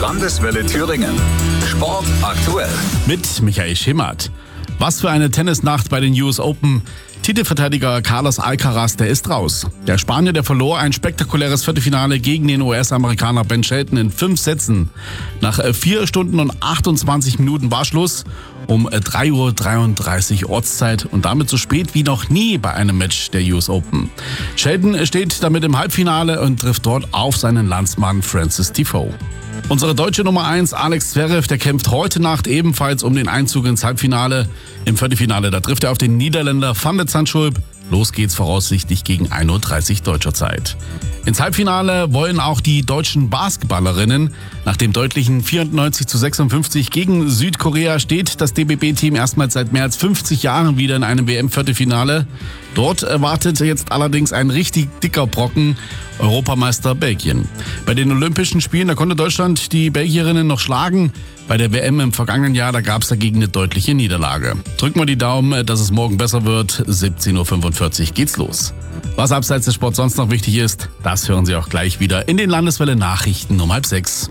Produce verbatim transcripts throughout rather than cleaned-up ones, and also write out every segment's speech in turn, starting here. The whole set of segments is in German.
Landeswelle Thüringen. Sport aktuell. Mit Michael Schimmert. Was für eine Tennisnacht bei den U S Open. Titelverteidiger Carlos Alcaraz, der ist raus. Der Spanier, der verlor ein spektakuläres Viertelfinale gegen den U S-Amerikaner Ben Shelton in fünf Sätzen. Nach vier Stunden und achtundzwanzig Minuten war Schluss um drei Uhr dreiunddreißig Ortszeit und damit so spät wie noch nie bei einem Match der U S Open. Shelton steht damit im Halbfinale und trifft dort auf seinen Landsmann Frances Tiafoe. Unsere deutsche Nummer eins, Alex Zverev, der kämpft heute Nacht ebenfalls um den Einzug ins Halbfinale. Im Viertelfinale, da trifft er auf den Niederländer Van de Zandschulp. Los geht's voraussichtlich gegen ein Uhr dreißig deutscher Zeit. Ins Halbfinale wollen auch die deutschen Basketballerinnen. Nach dem deutlichen vierundneunzig zu sechsundfünfzig gegen Südkorea steht das D B B-Team erstmals seit mehr als fünfzig Jahren wieder in einem W M-Viertelfinale. Dort erwartet jetzt allerdings ein richtig dicker Brocken, Europameister Belgien. Bei den Olympischen Spielen, da konnte Deutschland die Belgierinnen noch schlagen. Bei der W M im vergangenen Jahr, da gab es dagegen eine deutliche Niederlage. Drücken wir die Daumen, dass es morgen besser wird. siebzehn Uhr fünfundvierzig geht's los. Was abseits des Sports sonst noch wichtig ist, das hören Sie auch gleich wieder in den Landeswelle Nachrichten um halb sechs.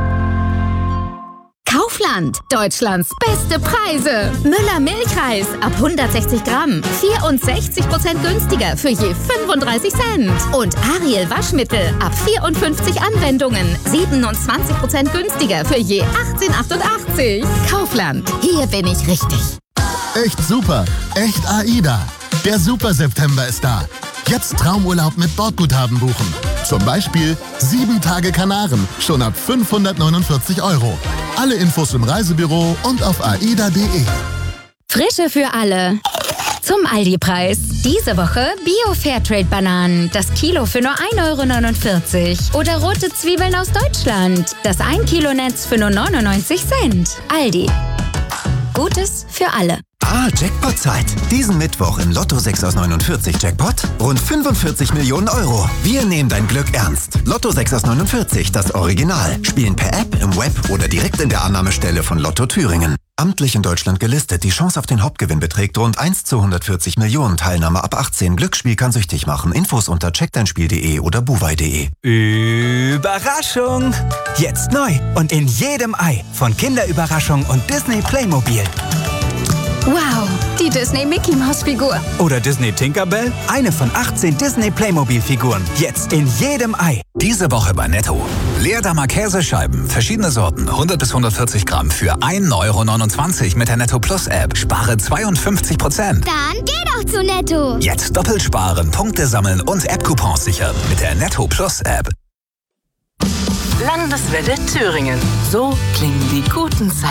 Kaufland, Deutschlands beste Preise. Müller Milchreis ab hundertsechzig Gramm, vierundsechzig Prozent günstiger für je fünfunddreißig Cent. Und Ariel Waschmittel ab vierundfünfzig Anwendungen, siebenundzwanzig Prozent günstiger für je achtzehn Komma achtundachtzig. Kaufland, hier bin ich richtig. Echt super, echt AIDA. Der Super September ist da. Jetzt Traumurlaub mit Bordguthaben buchen. Zum Beispiel sieben Tage Kanaren, schon ab fünfhundertneunundvierzig Euro. Alle Infos im Reisebüro und auf aida punkt de. Frische für alle. Zum Aldi-Preis. Diese Woche Bio-Fairtrade-Bananen. Das Kilo für nur ein Euro neunundvierzig. Oder rote Zwiebeln aus Deutschland. Das ein Kilo Netz für nur neunundneunzig Cent. Aldi. Gutes für alle. Ah, Jackpot-Zeit. Diesen Mittwoch im Lotto sechs aus neunundvierzig Jackpot rund fünfundvierzig Millionen Euro. Wir nehmen dein Glück ernst. Lotto sechs aus neunundvierzig, das Original. Spielen per App, im Web oder direkt in der Annahmestelle von Lotto Thüringen. Amtlich in Deutschland gelistet. Die Chance auf den Hauptgewinn beträgt rund eins zu hundertvierzig Millionen. Teilnahme ab achtzehn. Glücksspiel kann süchtig machen. Infos unter check dein spiel punkt de oder buwei punkt de. Überraschung! Jetzt neu und in jedem Ei von Kinderüberraschung und Disney Playmobil. Wow, die Disney Mickey Maus Figur. Oder Disney Tinkerbell? Eine von achtzehn Disney Playmobil-Figuren. Jetzt in jedem Ei. Diese Woche bei Netto. Leerdammer Käsescheiben, verschiedene Sorten, hundert bis hundertvierzig Gramm für ein Euro neunundzwanzig mit der Netto Plus App. Spare zweiundfünfzig Prozent. Dann geh doch zu Netto. Jetzt doppelt sparen, Punkte sammeln und App-Coupons sichern mit der Netto Plus App. Landeswelle Thüringen. So klingen die guten Zeiten.